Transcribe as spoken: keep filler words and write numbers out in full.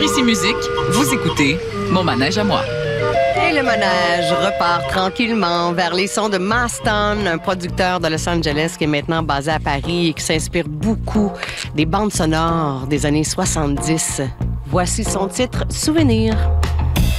Ici Musique, vous écoutez Mon manège à moi. Et le manège repart tranquillement vers les sons de Maston, un producteur de Los Angeles qui est maintenant basé à Paris et qui s'inspire beaucoup des bandes sonores des années soixante-dix. Voici son titre « Souvenir ».